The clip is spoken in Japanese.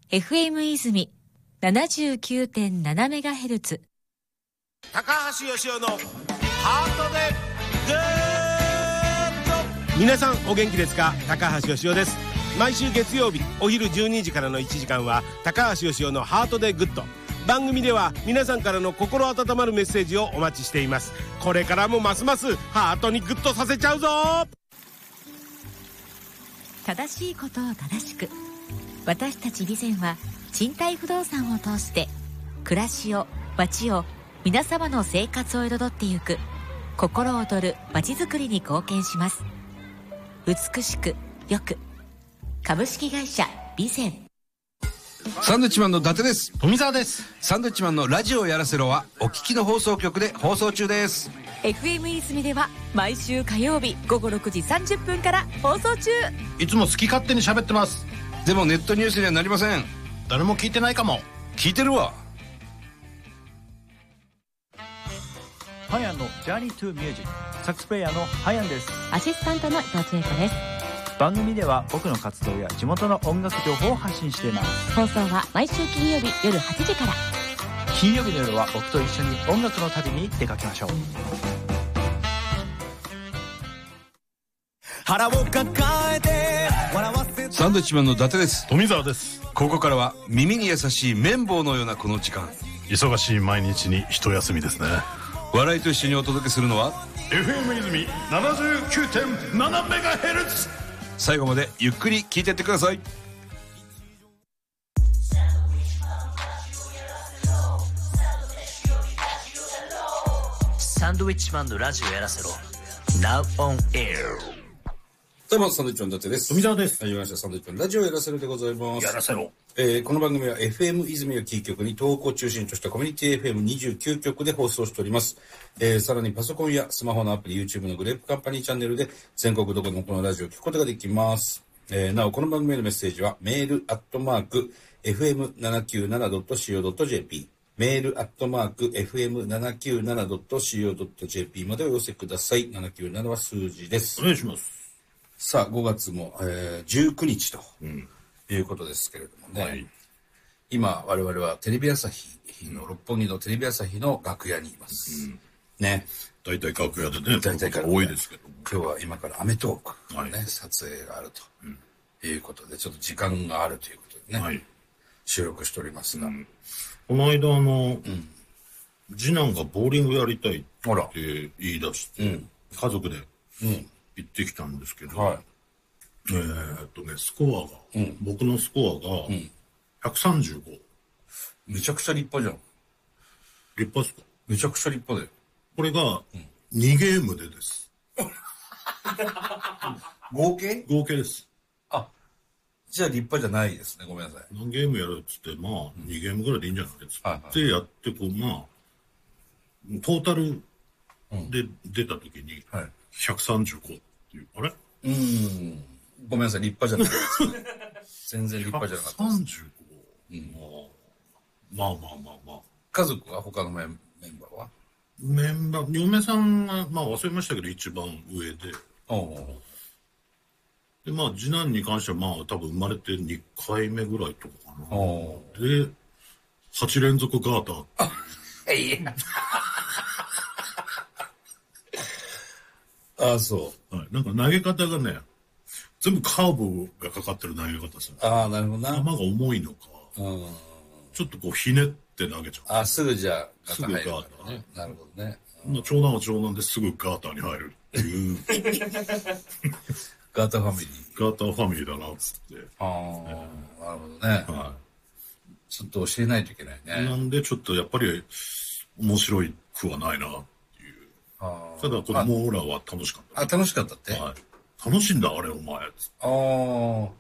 FM 泉 79.7MHz。 高橋義雄のハートでグーッと。皆さんお元気ですか？高橋義雄です。毎週月曜日お昼12時からの1時間は高橋義雄のハートでグッド。番組では皆さんからの心温まるメッセージをお待ちしています。これからもますますハートにグッとさせちゃうぞ。 正しいことを正しく、私たち備前は賃貸不動産を通して暮らしを、街を、皆様の生活を彩ってゆく心躍る街づくりに貢献します。美しくよく、株式会社備前。 サンドウィッチマンの伊達です。 富澤です。 サンドウィッチマンのラジオやらせろはお聞きの放送局で放送中です。 FM 泉では毎週火曜日午後6時30分から放送中。 いつも好き勝手に喋ってます。 でもネットニュースにはなりません。 誰も聞いてないかも。 聞いてるわ。 ハヤンのジャーニートゥーミュージック、サックスプレイヤーのハヤンです。 アシスタントの伊藤千恵子です。 番組では僕の活動や地元の音楽情報を発信しています。 放送は毎週金曜日夜8時から。 金曜日の夜は僕と一緒に音楽の旅に出かけましょう。 腹を抱えて笑わせ。サンドウィッチマンの伊達です。 富澤です。 ここからは耳に優しい綿棒のようなこの時間。 忙しい毎日に一休みですね。 笑いと一緒にお届けするのは FM 泉 79.7MHz。 最後までゆっくり聞いてってください。 サンドウィッチマンのラジオやらせろ Now on air。 どうもサンドウィッチマンの伊達です。 富澤です。 はい、ました。サンドウィッチマンのラジオやらせろでございます。 やらせろ。 この番組は FM 泉をキー局に東北を中心としたコミュニティ FM29 局で放送しております。さらにパソコンやスマホのアプリ、YouTube のグレープカンパニーチャンネルで全国どこでもこのラジオを聞くことができます。なおこの番組へのメッセージはメール@fm797.co.jp、メール@fm797.co.jp までお寄せください。797は数字です。 お願いします。 さあ5月も、19日と、いうことですけれどもね、はい、今我々はテレビ朝日の、六本木のテレビ朝日の楽屋にいます、ね。 大体楽屋でね、大体多いですけど、 今日は今からアメトークのね、撮影があるということで、ちょっと時間があるということでね、収録しておりますが、 この間次男がボーリングやりたいって言い出して、家族で行ってきたんですけど、スコアが、僕のスコアが135。 めちゃくちゃ立派じゃん。 立派ですか？ めちゃくちゃ立派で。 これが2ゲームでです。 合計です。 あ、じゃあ立派じゃないですね。ごめんなさい。 何ゲームやるっつって、まあ2ゲームぐらいでいいんじゃないですかってやって、こうまあトータルで出た時に135っていう、あれ？ ごめんなさい、立派じゃないです。全然立派じゃなかったです。 135。まあ。 家族は他のメンバーは？ 嫁さんが、まあ忘れましたけど一番上で。で、まあ次男に関してはまあ多分生まれて2回目ぐらいとかかな。で、8連続ガーター。 ああ、そう。 はい。なんか投げ方がね、全部カーブがかかってる投げ方する。 ああ、なるほどな。 球が重いのか、ちょっとこうひねって投げちゃう。 あ、すぐじゃあすぐガーターね。なるほどね。 長男は長男ですぐガーターに入るっていうガーターファミリー。 ガーターファミリーだなっつって。 ああ、なるほどね。はい。ちょっと教えないといけないね。 なんでちょっとやっぱり面白くはないなっていう。ただ子供らは楽しかった。 あ、楽しかったって。 はい。楽しいんだあれお前。 ああ。